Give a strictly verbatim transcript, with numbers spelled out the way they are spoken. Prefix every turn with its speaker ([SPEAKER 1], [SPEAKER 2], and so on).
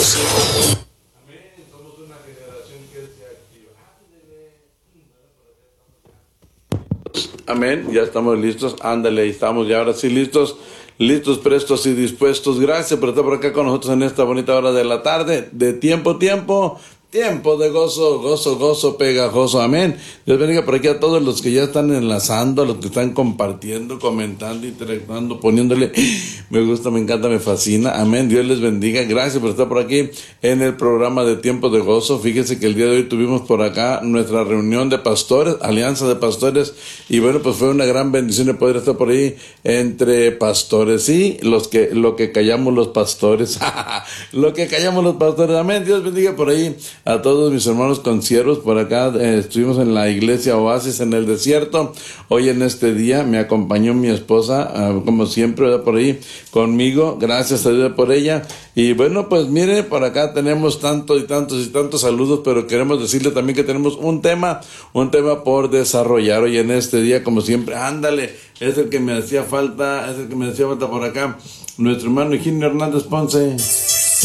[SPEAKER 1] Amén, ya estamos listos, ándale, estamos ya ahora sí listos, listos, prestos y dispuestos. Gracias por estar por acá con nosotros en esta bonita hora de la tarde, de tiempo, tiempo, tiempo de gozo, gozo, gozo pegajoso, amén. Dios bendiga por aquí a todos los que ya están enlazando, a los que están compartiendo, comentando, interactuando, poniéndole, me gusta, me encanta, me fascina, amén. Dios les bendiga, gracias por estar por aquí en el programa de Tiempo de Gozo. Fíjense que el día de hoy tuvimos por acá nuestra reunión de pastores, alianza de pastores, y bueno, pues fue una gran bendición de poder estar por ahí entre pastores, y los que, lo que callamos los pastores, lo que callamos los pastores, amén. Dios bendiga por ahí a todos mis hermanos conciervos. Por acá eh, estuvimos en la iglesia Oasis en el desierto. Hoy en este día me acompañó mi esposa, uh, como siempre, ¿verdad? Por ahí conmigo, gracias a Dios por ella. Y bueno, pues mire, por acá tenemos tantos y tantos y tantos saludos, pero queremos decirle también que tenemos un tema, un tema por desarrollar hoy en este día, como siempre. Ándale, es el que me hacía falta, es el que me hacía falta por acá, nuestro hermano Higinio Hernández Ponce.